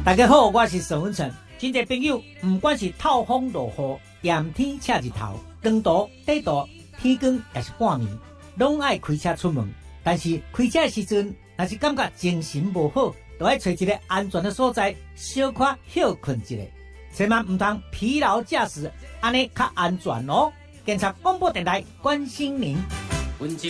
大家好，我是沈文成。真侪朋友，不管是透风落雨、炎天赤日头、光大短大、天光也是半暝，拢爱开车出门。但是开车的时阵，若是感觉精神无好，就要找一个安全的所在，小可休困一下，千万唔通疲劳驾驶，安尼较安全哦。警察广播电台关心您。